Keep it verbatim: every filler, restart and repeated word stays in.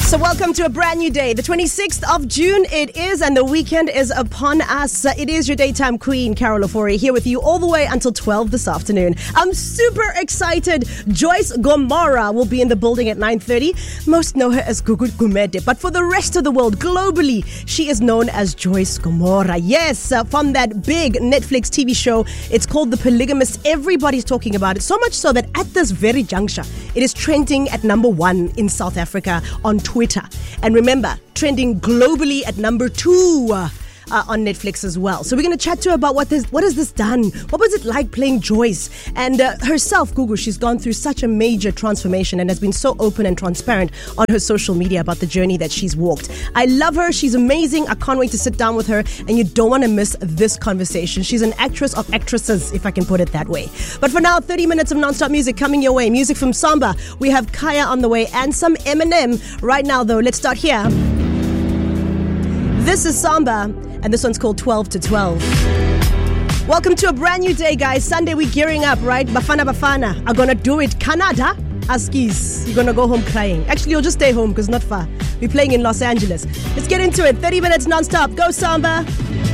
So welcome to a brand new day, the twenty-sixth of June it is, and the weekend is upon us. Uh, It is your daytime queen, Carol Ofori, here with you all the way until twelve this afternoon. I'm super excited. Joyce Gomora will be in the building at nine thirty. Most know her as Gugu Gumede, but for the rest of the world, globally, she is known as Joyce Gomora. Yes, uh, from that big Netflix T V show, it's called The Polygamist. Everybody's talking about it, so much so that at this very juncture, it is trending at number one in South Africa on Twitter. And remember, trending globally at number two uh, uh, on Netflix as well. So we're going to chat to her about what this, what has this done? What was it like playing Joyce? And uh, herself, Gugu, she's gone through such a major transformation and has been so open and transparent on her social media about the journey that she's walked. I love her. She's amazing. I can't wait to sit down with her, and you don't want to miss this conversation. She's an actress of actresses, if I can put it that way. But for now, thirty minutes of non-stop music coming your way. Music from Samba. We have Kaya on the way and some Eminem. Right now, though, let's start here. This is Samba, and this one's called twelve to twelve. Welcome to a brand new day, guys. Sunday, we're gearing up, right? Bafana Bafana are gonna do it. Canada, Askies, you're gonna go home crying. Actually, you'll just stay home because not far. We're playing in Los Angeles. Let's get into it. thirty minutes non-stop. Go Samba.